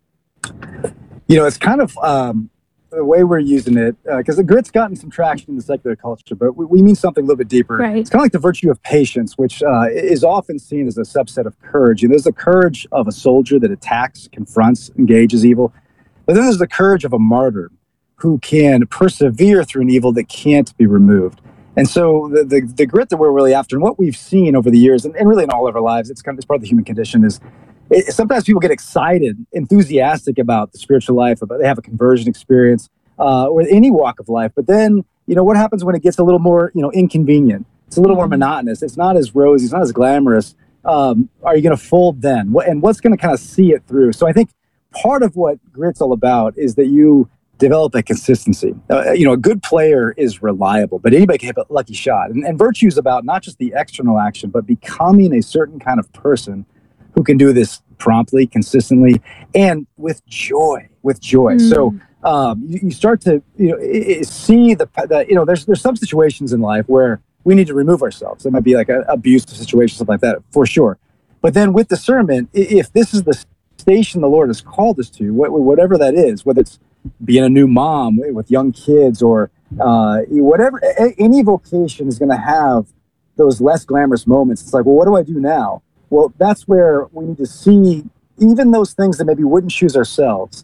You know, it's kind of um, the way we're using it, because uh, the grit's gotten some traction in the secular culture, but we, we mean something a little bit deeper. Right. It's kind of like the virtue of patience, which uh, is often seen as a subset of courage. And there's the courage of a soldier that attacks, confronts, engages evil. But then there's the courage of a martyr who can persevere through an evil that can't be removed. And so the, the, the grit that we're really after, and what we've seen over the years, and, and really in all of our lives, it's kind of it's part of the human condition, is It, sometimes people get excited, enthusiastic about the spiritual life, about they have a conversion experience, uh, or any walk of life. But then, you know, what happens when it gets a little more, you know, inconvenient? It's a little more monotonous. It's not as rosy. It's not as glamorous. Um, are you going to fold then? What, and what's going to kind of see it through? So I think part of what grit's all about is that you develop a consistency. Uh, you know, a good player is reliable, but anybody can hit a lucky shot. And, and virtue is about not just the external action, but becoming a certain kind of person who can do this promptly, consistently, and with joy, with joy. Mm. So um, you, you start to you know it, it, see the, the you know there's there's some situations in life where we need to remove ourselves. It might be like an abusive situation, something like that, for sure. But then with discernment, if this is the station the Lord has called us to, whatever that is, whether it's being a new mom with young kids or uh, whatever, any vocation is going to have those less glamorous moments. It's like, well, what do I do now? Well, that's where we need to see even those things that maybe we wouldn't choose ourselves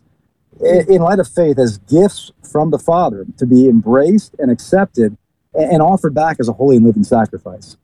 in light of faith as gifts from the Father to be embraced and accepted and offered back as a holy and living sacrifice.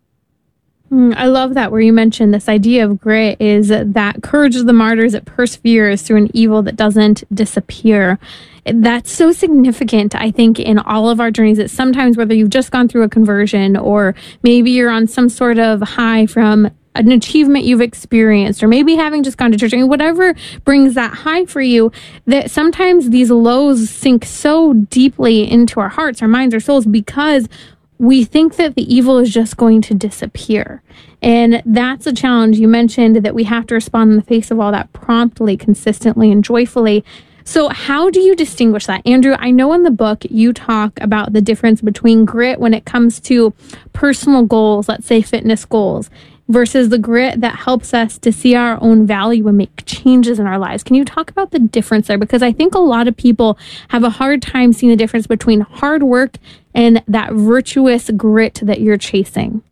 Mm, I love that where you mentioned this idea of grit is that courage of the martyrs that perseveres through an evil that doesn't disappear. That's so significant, I think, in all of our journeys, that sometimes whether you've just gone through a conversion or maybe you're on some sort of high from an achievement you've experienced, or maybe having just gone to church, I mean, whatever brings that high for you, that sometimes these lows sink so deeply into our hearts, our minds, our souls, because we think that the evil is just going to disappear. And that's a challenge. You mentioned that we have to respond in the face of all that promptly, consistently, and joyfully. So how do you distinguish that? Andrew, I know in the book you talk about the difference between grit when it comes to personal goals, let's say fitness goals, versus the grit that helps us to see our own value and make changes in our lives. Can you talk about the difference there? Because I think a lot of people have a hard time seeing the difference between hard work and that virtuous grit that you're chasing.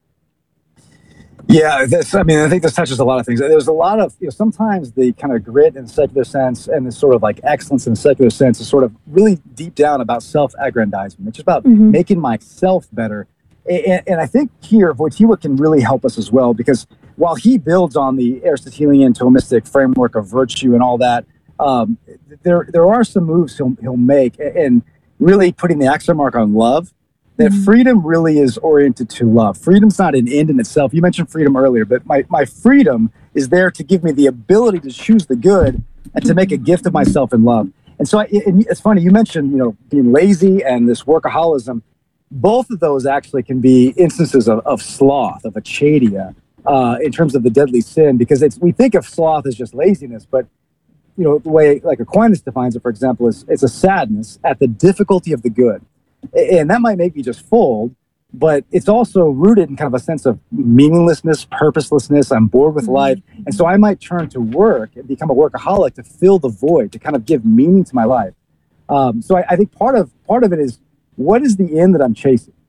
Yeah, this, I mean, I think this touches a lot of things. There's a lot of, you know, sometimes the kind of grit in the secular sense and the sort of like excellence in the secular sense is sort of really deep down about self-aggrandizement. It's just about mm-hmm. making myself better. And, and I think here, Wojtyła can really help us as well, because while he builds on the Aristotelian Thomistic framework of virtue and all that, um, there there are some moves he'll, he'll make, and really putting the accent mark on love, that mm-hmm. freedom really is oriented to love. Freedom's not an end in itself. You mentioned freedom earlier, but my, my freedom is there to give me the ability to choose the good and to make a gift of myself in love. And so I, and it's funny, you mentioned, you know, being lazy and this workaholism. Both of those actually can be instances of, of sloth, of achadia, uh, in terms of the deadly sin, because it's we think of sloth as just laziness, but you know the way like Aquinas defines it, for example, is it's a sadness at the difficulty of the good, and that might make me just fold, but it's also rooted in kind of a sense of meaninglessness, purposelessness. I'm bored with life, and so I might turn to work and become a workaholic to fill the void, to kind of give meaning to my life. Um, so I, I think part of part of it is, what is the end that I'm chasing?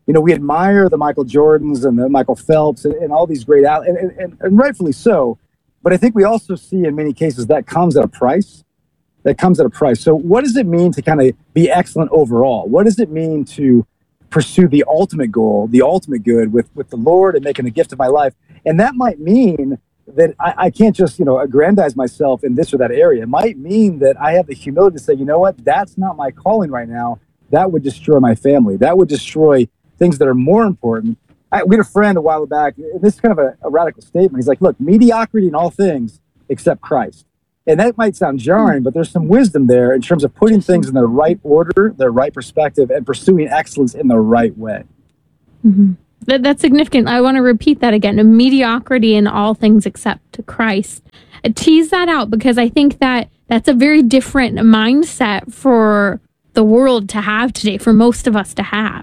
you know, we admire the Michael Jordans and the Michael Phelps and, and all these great out and, and, and rightfully so. But I think we also see in many cases that comes at a price. That comes at a price. So what does it mean to kind of be excellent overall? What does it mean to pursue the ultimate goal, the ultimate good with, with the Lord and making a gift of my life? And that might mean that I, I can't just, you know, aggrandize myself in this or that area. It might mean that I have the humility to say, you know what, that's not my calling right now. That would destroy my family. That would destroy things that are more important. I, we had a friend a while back, and this is kind of a, a radical statement. He's like, look, mediocrity in all things except Christ. And that might sound jarring, but there's some wisdom there in terms of putting things in the right order, the right perspective, and pursuing excellence in the right way. Mm-hmm. That, that's significant. I want to repeat that again. A mediocrity in all things except Christ. Uh, tease that out, because I think that that's a very different mindset for the world to have today, for most of us to have.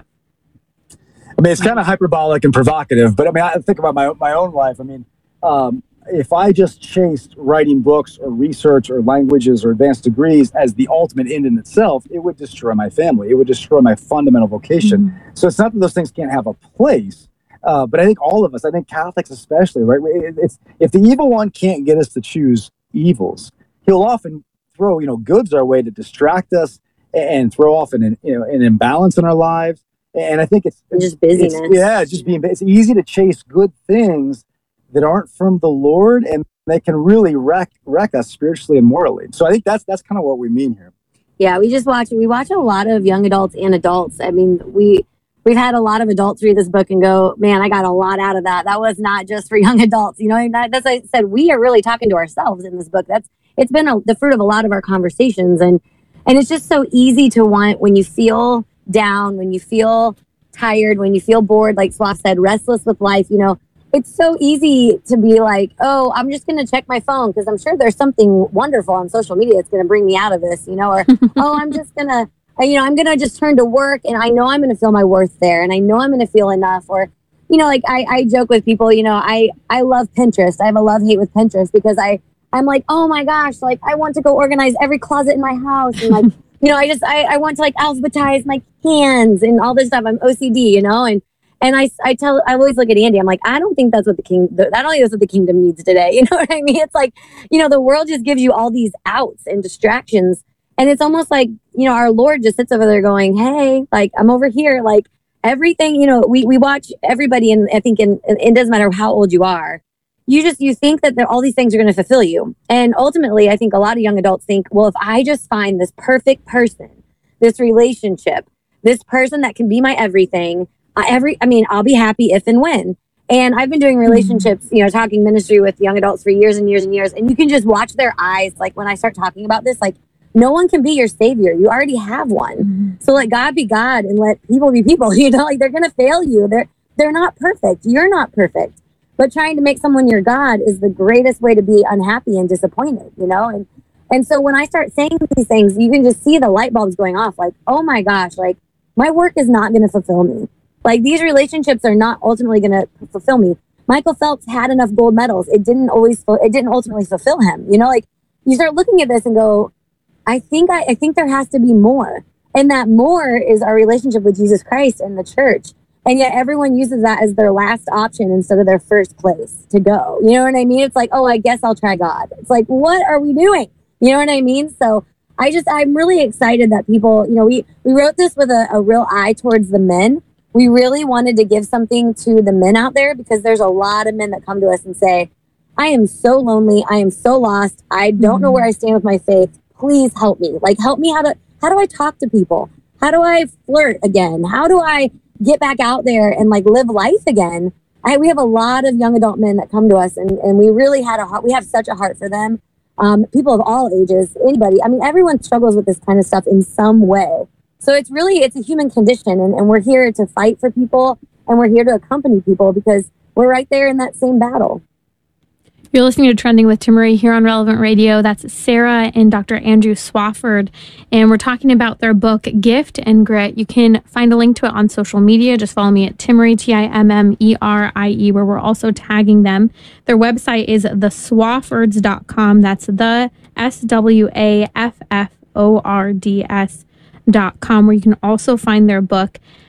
I mean, it's kind of hyperbolic and provocative, but I mean, I think about my, my own life. I mean, um, if I just chased writing books or research or languages or advanced degrees as the ultimate end in itself, it would destroy my family. It would destroy my fundamental vocation. Mm-hmm. So it's not that those things can't have a place, uh, but I think all of us, I think Catholics especially, right? It's, if the evil one can't get us to choose evils, he'll often throw, you know, goods our way to distract us and throw off an, you know, an imbalance in our lives. And I think it's, it's just busyness. It's, yeah, it's just being. It's easy to chase good things that aren't from the Lord, and they can really wreck wreck us spiritually and morally. So I think that's that's kind of what we mean here. Yeah, we just watch we watch a lot of young adults and adults. I mean, we we've had a lot of adults read this book and go, man, I got a lot out of that. That was not just for young adults, you know. And that, that's like I said, we are really talking to ourselves in this book. That's it's been a, the fruit of a lot of our conversations, and and it's just so easy to want when you feel down, when you feel tired, when you feel bored, like Swaff said, restless with life, you know. It's so easy to be like, oh, I'm just going to check my phone because I'm sure there's something wonderful on social media that's going to bring me out of this, you know, or, oh, I'm just going to, you know, I'm going to just turn to work and I know I'm going to feel my worth there and I know I'm going to feel enough. Or, you know, like I, I joke with people, you know, I, I love Pinterest. I have a love hate with Pinterest because I, I'm like, oh my gosh, like I want to go organize every closet in my house. And like, you know, I just, I, I want to like alphabetize my cans and all this stuff. I'm O C D, you know, and And I, I tell, I always look at Andy. I'm like, I don't think that's what the king, I don't think that's what the kingdom needs today. You know what I mean? It's like, you know, the world just gives you all these outs and distractions. And it's almost like, you know, our Lord just sits over there going, hey, like, I'm over here. Like everything, you know, we, we watch everybody. And I think in, it doesn't matter how old you are. You just, you think that all these things are going to fulfill you. And ultimately, I think a lot of young adults think, well, if I just find this perfect person, this relationship, this person that can be my everything, Uh, every, I mean, I'll be happy if and when. And I've been doing relationships, you know, talking ministry with young adults for years and years and years. And you can just watch their eyes. Like when I start talking about this, like no one can be your savior. You already have one. Mm-hmm. So let God be God and let people be people. You know, like they're going to fail you. They're, they're not perfect. You're not perfect. But trying to make someone your God is the greatest way to be unhappy and disappointed, you know? And, and so when I start saying these things, you can just see the light bulbs going off. Like, oh my gosh, like my work is not going to fulfill me. Like these relationships are not ultimately going to fulfill me. Michael Phelps had enough gold medals. It didn't always, it didn't ultimately fulfill him. You know, like you start looking at this and go, I think, I, I think there has to be more. And that more is our relationship with Jesus Christ and the church. And yet everyone uses that as their last option instead of their first place to go. You know what I mean? It's like, oh, I guess I'll try God. It's like, what are we doing? You know what I mean? So I just, I'm really excited that people, you know, we, we wrote this with a, a real eye towards the men. We really wanted to give something to the men out there because there's a lot of men that come to us and say, I am so lonely. I am so lost. I don't know where I stand with my faith. Please help me. Like, help me how to, how do I talk to people? How do I flirt again? How do I get back out there and like live life again? I, we have a lot of young adult men that come to us and, and we really had a heart. We have such a heart for them. Um, people of all ages, anybody. I mean, everyone struggles with this kind of stuff in some way. So it's really, it's a human condition, and, and we're here to fight for people, and we're here to accompany people because we're right there in that same battle. You're listening to Trending with Timmerie here on Relevant Radio. That's Sarah and Doctor Andrew Swafford, and we're talking about their book, Gift and Grit. You can find a link to it on social media. Just follow me at Timmerie, T I M M E R I E, where we're also tagging them. Their website is the swaffords dot com. That's the S W A F F O R D S dot com, where you can also find their book.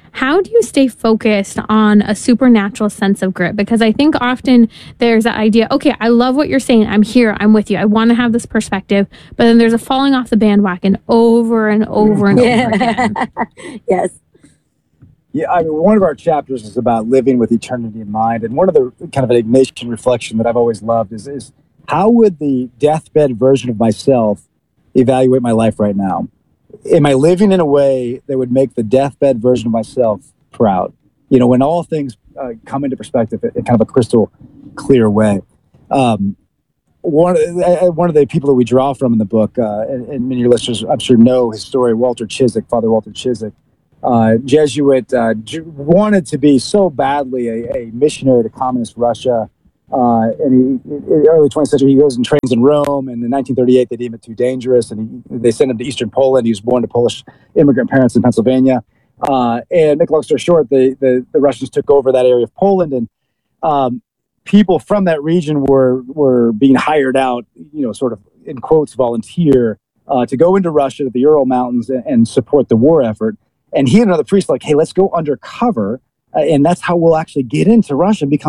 How do you stay focused on a supernatural sense of grit? Because I think often there's that idea, okay, I love what you're saying. I'm here. I'm with you. I want to have this perspective. But then there's a falling off the bandwagon over and over and Yeah. over again. Yes. Yeah, I mean, one of our chapters is about living with eternity in mind. And one of the kind of an Ignatian reflection that I've always loved is, is how would the deathbed version of myself evaluate my life right now? Am I living in a way that would make the deathbed version of myself proud? You know, when all things uh, come into perspective in kind of a crystal clear way. Um, one, uh, one of the people that we draw from in the book, uh, and, and many of your listeners, I'm sure, know his story, Walter Chiswick, Father Walter Chiswick, uh, Jesuit, uh, wanted to be so badly a, a missionary to communist Russia. Uh, and he, in the early twentieth century, he goes and trains in Rome. And in nineteen thirty-eight, they deemed it too dangerous, and he, they sent him to Eastern Poland. He was born to Polish immigrant parents in Pennsylvania. Uh, and make a long story short, the, the the Russians took over that area of Poland, and um, people from that region were were being hired out, you know, sort of in quotes, volunteer uh, to go into Russia to the Ural Mountains and, and support the war effort. And he and another priest were like, hey, let's go undercover, uh, and that's how we'll actually get into Russia and become